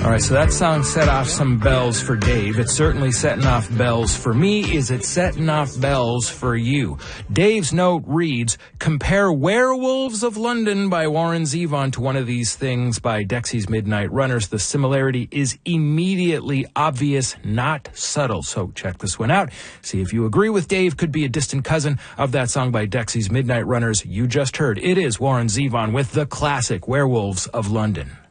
All right, so that song set off some bells for Dave. It's certainly setting off bells for me. Is it setting off bells for you? Dave's note reads, compare Werewolves of London by Warren Zevon to one of these things by Dexy's Midnight Runners. The similarity is immediately obvious, not subtle. So check this one out. See if you agree with Dave. Could be a distant cousin of that song by Dexy's Midnight Runners you just heard. It is Warren Zevon with the classic Werewolves of London.